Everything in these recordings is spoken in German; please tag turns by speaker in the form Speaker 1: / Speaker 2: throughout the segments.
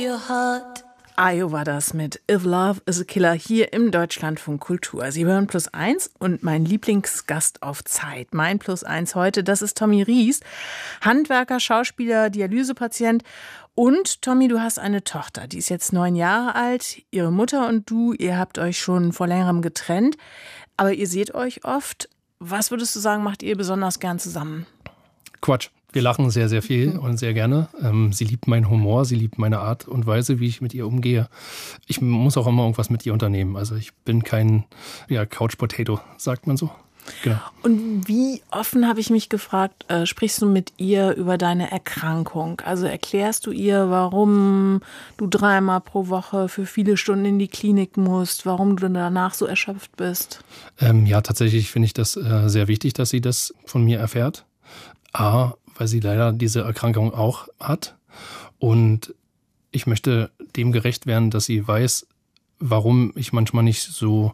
Speaker 1: your heart.
Speaker 2: Ayo war das mit If Love is a Killer hier im Deutschlandfunk Kultur. Sie hören +1 und mein Lieblingsgast auf Zeit. Mein +1 heute, das ist Tommy Ries, Handwerker, Schauspieler, Dialysepatient. Und Tommy, du hast eine Tochter, die ist jetzt 9 Jahre alt. Ihre Mutter und du, ihr habt euch schon vor längerem getrennt. Aber ihr seht euch oft. Was würdest du sagen, macht ihr besonders gern zusammen?
Speaker 3: Quatsch. Wir lachen sehr, sehr viel und sehr gerne. Sie liebt meinen Humor, sie liebt meine Art und Weise, wie ich mit ihr umgehe. Ich muss auch immer irgendwas mit ihr unternehmen. Also ich bin kein Couch Potato, sagt man so. Genau.
Speaker 2: Und wie offen, habe ich mich gefragt, sprichst du mit ihr über deine Erkrankung? Also erklärst du ihr, warum du 3-mal pro Woche für viele Stunden in die Klinik musst, warum du danach so erschöpft bist?
Speaker 3: Ja, tatsächlich finde ich das sehr wichtig, dass sie das von mir erfährt. Weil sie leider diese Erkrankung auch hat. Und ich möchte dem gerecht werden, dass sie weiß, warum ich manchmal nicht so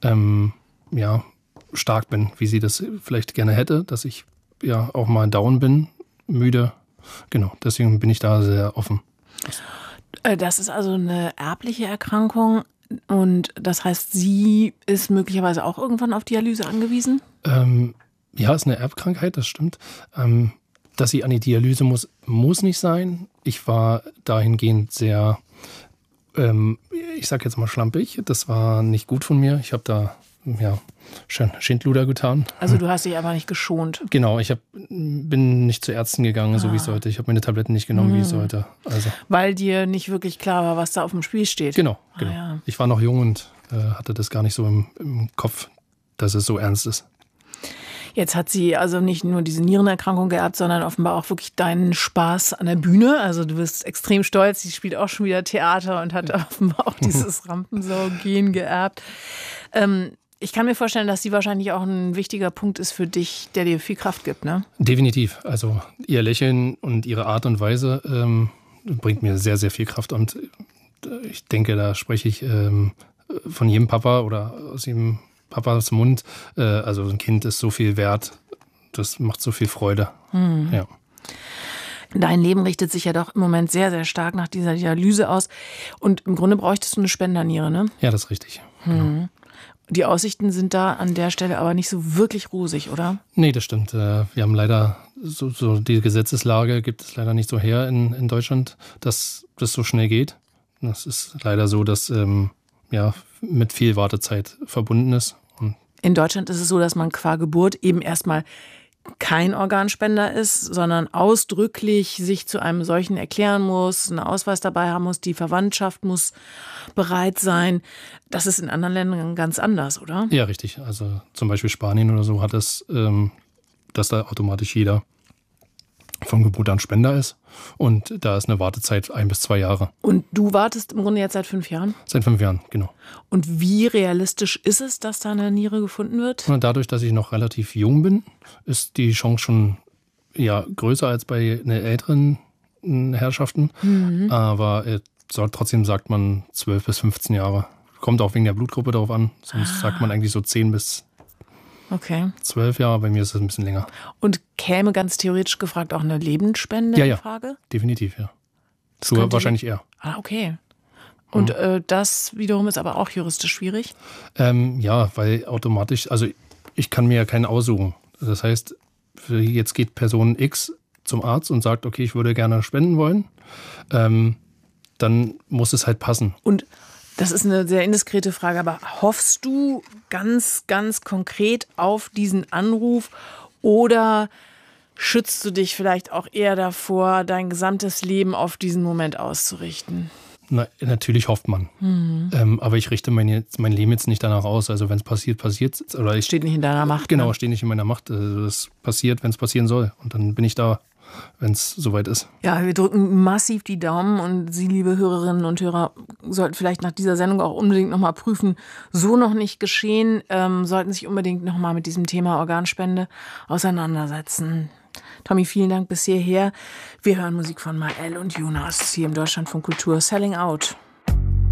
Speaker 3: stark bin, wie sie das vielleicht gerne hätte. Dass ich ja auch mal down bin, müde. Genau, deswegen bin ich da sehr offen.
Speaker 2: Das ist also eine erbliche Erkrankung. Und das heißt, sie ist möglicherweise auch irgendwann auf Dialyse angewiesen?
Speaker 3: Ja, ist eine Erbkrankheit, das stimmt. Dass sie an die Dialyse muss nicht sein. Ich war dahingehend sehr, ich sag jetzt mal schlampig. Das war nicht gut von mir. Ich habe da Schindluder getan.
Speaker 2: Also du hast dich aber nicht geschont.
Speaker 3: Genau, bin nicht zu Ärzten gegangen, so wie ich sollte. Ich habe meine Tabletten nicht genommen, wie ich sollte. Also.
Speaker 2: Weil dir nicht wirklich klar war, was da auf dem Spiel steht.
Speaker 3: Genau.
Speaker 2: Ja.
Speaker 3: Ich war noch jung und hatte das gar nicht so im Kopf, dass es so ernst ist.
Speaker 2: Jetzt hat sie also nicht nur diese Nierenerkrankung geerbt, sondern offenbar auch wirklich deinen Spaß an der Bühne. Also du bist extrem stolz. Sie spielt auch schon wieder Theater und hat offenbar auch dieses Rampensau-Gen geerbt. Ich kann mir vorstellen, dass sie wahrscheinlich auch ein wichtiger Punkt ist für dich, der dir viel Kraft gibt, ne?
Speaker 3: Definitiv. Also ihr Lächeln und ihre Art und Weise bringt mir sehr, sehr viel Kraft. Und ich denke, da spreche ich von jedem Papa oder aus jedem Papas Mund, also ein Kind ist so viel wert, das macht so viel Freude. Ja.
Speaker 2: Dein Leben richtet sich ja doch im Moment sehr, sehr stark nach dieser Dialyse aus und im Grunde bräuchtest du eine Spenderniere, ne?
Speaker 3: Ja, das ist richtig. Genau.
Speaker 2: Die Aussichten sind da an der Stelle aber nicht so wirklich rosig, oder?
Speaker 3: Nee, das stimmt. Wir haben leider, so die Gesetzeslage gibt es leider nicht so her in Deutschland, dass das so schnell geht. Das ist leider so, dass mit viel Wartezeit verbunden ist.
Speaker 2: In Deutschland ist es so, dass man qua Geburt eben erstmal kein Organspender ist, sondern ausdrücklich sich zu einem solchen erklären muss, einen Ausweis dabei haben muss, die Verwandtschaft muss bereit sein. Das ist in anderen Ländern ganz anders, oder?
Speaker 3: Ja, richtig. Also zum Beispiel Spanien oder so hat es, dass da automatisch jeder von Geburt an Spender ist. Und da ist eine Wartezeit 1 bis 2 Jahre.
Speaker 2: Und du wartest im Grunde jetzt seit 5 Jahren?
Speaker 3: Seit 5 Jahren, genau.
Speaker 2: Und wie realistisch ist es, dass da eine Niere gefunden wird?
Speaker 3: Dadurch, dass ich noch relativ jung bin, ist die Chance schon größer als bei älteren Herrschaften. Aber trotzdem sagt man 12 bis 15 Jahre. Kommt auch wegen der Blutgruppe darauf an. Sonst sagt man eigentlich so 10 bis 12 Jahre, bei mir ist es ein bisschen länger.
Speaker 2: Und käme ganz theoretisch gefragt auch eine Lebensspende in Frage?
Speaker 3: Definitiv, ja. Sogar wahrscheinlich eher.
Speaker 2: Okay. Und das wiederum ist aber auch juristisch schwierig?
Speaker 3: Weil automatisch, also ich kann mir ja keinen aussuchen. Das heißt, jetzt geht Person X zum Arzt und sagt, okay, ich würde gerne spenden wollen. Dann muss es halt passen.
Speaker 2: Und das ist eine sehr indiskrete Frage, aber hoffst du ganz, ganz konkret auf diesen Anruf oder schützt du dich vielleicht auch eher davor, dein gesamtes Leben auf diesen Moment auszurichten?
Speaker 3: Natürlich hofft man. Aber ich richte mein Leben jetzt nicht danach aus. Also wenn es passiert, passiert es.
Speaker 2: Steht nicht in deiner Macht.
Speaker 3: Genau,
Speaker 2: ne?
Speaker 3: Steht nicht in meiner Macht. Also das passiert, wenn es passieren soll. Und dann bin ich da, wenn es soweit ist. Ja,
Speaker 2: wir drücken massiv die Daumen und Sie, liebe Hörerinnen und Hörer, sollten vielleicht nach dieser Sendung auch unbedingt nochmal prüfen, so noch nicht geschehen, sollten sich unbedingt nochmal mit diesem Thema Organspende auseinandersetzen. Tommy, vielen Dank bis hierher. Wir hören Musik von Mael und Jonas hier im Deutschlandfunk Kultur. Selling Out.